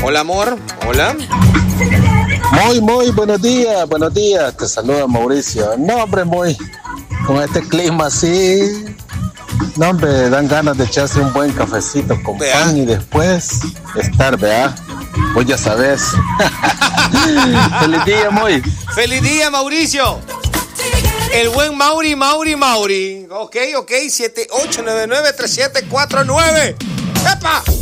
Hola, amor. Hola. Muy buenos días. Te saluda Mauricio. No, hombre, con este clima así. No, hombre, dan ganas de echarse un buen cafecito con pan y después estar, vea. Vos ya sabes. Feliz día, Feliz día, Mauricio. El buen Mauri. Ok, 78993749. ¡Epa!